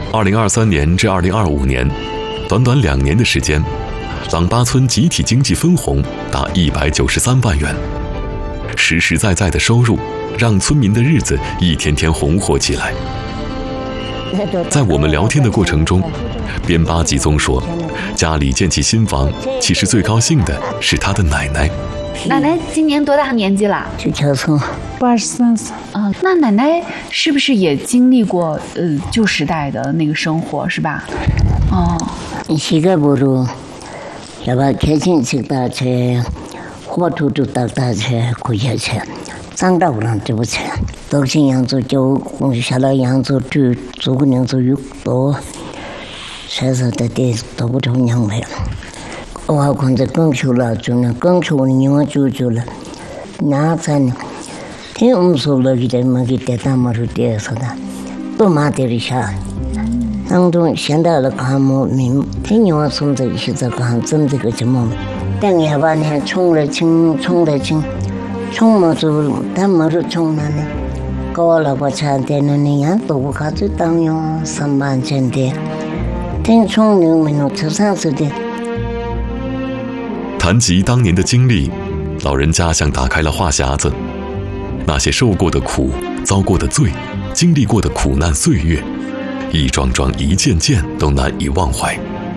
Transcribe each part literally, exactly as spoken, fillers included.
二零二三年至二零二五年，短短两年的时间，朗巴村集体经济分红达一百九十三万元，实实在在的收入让村民的日子一天天红火起来。在我们聊天的过程中，边巴吉宗说，家里建起新房，其实最高兴的是他的奶奶。 奶奶今年多大年纪啦？ 就叫从八十三岁。 啊，那奶奶是不是也经历过呃旧时代的那个生活，是吧？哦， 现在不如，要把开心吃大车，火土都打大车，过下去，长大不让这不吃，都是扬州就我下来扬州住，做个扬州有多，现在的店都不成样了。我看着更熟了，就那更熟的人我就就了，那才呢，听我们说了给他们给带他们说带说的，都买点啥，当中现在了看我们听你我说的现在看真这个什么，等下把你冲了冲冲了冲，冲么就他们说冲了呢，高了把茶点了呢，人都不看就当用三万钱的，听冲两分钟吃三十的。 谈及当年的经历，老人家像打开了话匣子，那些受过的苦、遭过的罪、经历过的苦难岁月，一桩桩、一件件都难以忘怀。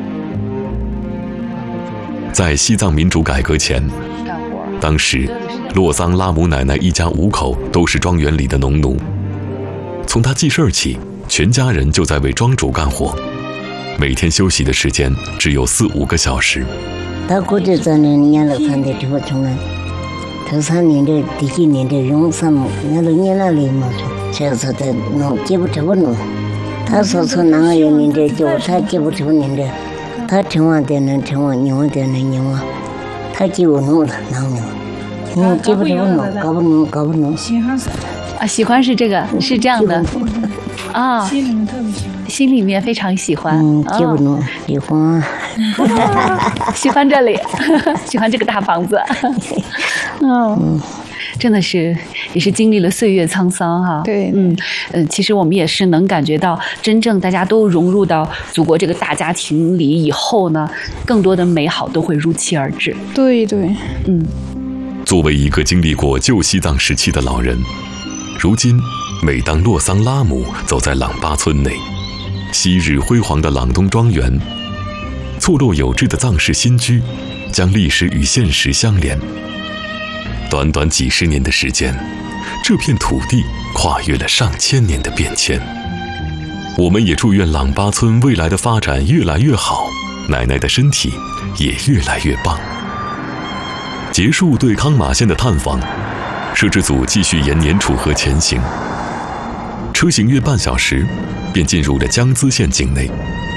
在西藏民主改革前，当时洛桑拉姆奶奶一家五口都是庄园里的农奴，从她记事儿起，全家人就在为庄主干活，每天休息的时间只有四五个小时。 他过去在那年了看的这个从来，头三年的第几年的用什么，那都年了里嘛，现在的弄接不出弄。他说是哪个年的就他接不出年的，他听完的能听完，用的能用啊，他接不弄了，哪弄？你接不出弄，搞不弄，搞不弄。 喜欢是啊，喜欢是这个，是这样的啊， 心里面特别喜欢。 心里面非常喜欢， 嗯，接不弄，喜欢。 喜欢这里，喜欢这个大房子。嗯，真的是也是经历了岁月沧桑哈。 对， 嗯呃，其实我们也是能感觉到，真正大家都融入到祖国这个大家庭里以后呢，更多的美好都会如期而至。 对对， 嗯。 作为一个经历过旧西藏时期的老人，如今每当洛桑拉姆走在朗巴村内，昔日辉煌的朗东庄园，错落有致的藏式新居，将历史与现实相连。短短几十年的时间，这片土地跨越了上千年的变迁。我们也祝愿朗巴村未来的发展越来越好，奶奶的身体也越来越棒。结束对康马县的探访，摄制组继续沿年楚河前行。车行约半小时，便进入了江孜县境内。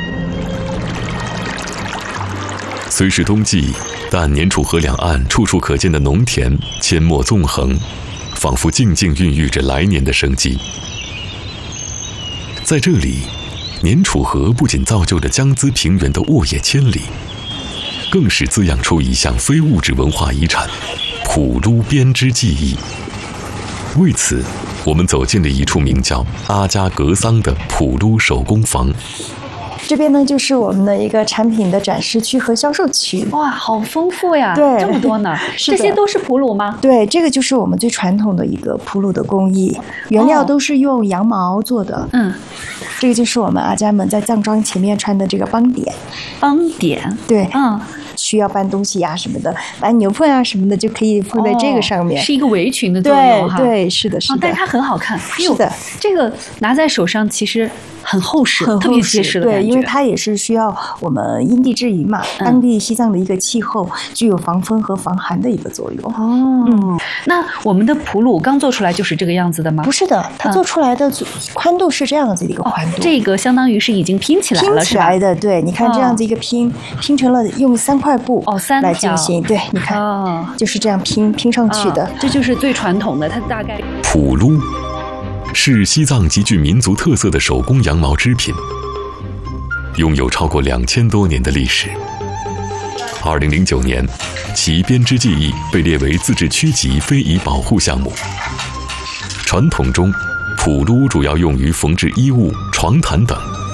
虽是冬季，但年楚河两岸处处可见的农田阡陌纵横，仿佛静静孕育着来年的生机。在这里，年楚河不仅造就了江孜平原的沃野千里，更是滋养出一项非物质文化遗产——普噜编织技艺。为此，我们走进了一处名叫阿加格桑的普噜手工坊。 这边呢，就是我们的一个产品的展示区和销售区。 哇，好丰富呀！ 对， 这么多呢。这些都是普鲁吗？ 对，这个就是我们最传统的一个普鲁的工艺，原料都是用羊毛做的。 嗯， 这个就是我们阿家们在藏装前面穿的这个帮点。 帮点， 对， 嗯。 需要搬东西呀、啊、什么的，搬牛粪啊什么的，就可以放在这个上面， 哦、是一个围裙的作用哈。 对，是的，是的、哦。 但是它很好看， 是的， 这个拿在手上其实很厚实， 很特别结实的感觉。 对，因为它也是需要我们因地制宜嘛，嗯、当地西藏的一个气候具有防风和防寒的一个作用。 哦，嗯，那我们的普鲁刚做出来就是这个样子的吗？ 不是的，它做出来的宽度是这样子的一个宽度。 哦、这个相当于是已经拼起来了， 拼起来的，对，你看这样子一个拼，哦、拼成了用三块布哦，三来进行，对，你看，哦、就是这样拼拼上去的， 哦，这就是最传统的，它大概普噜是西藏极具民族特色的手工羊毛织品，拥有超过两千多年的历史。二零零九年，其编织技艺被列为自治区级非遗保护项目。传统中，普噜主要用于缝制衣物、床毯等。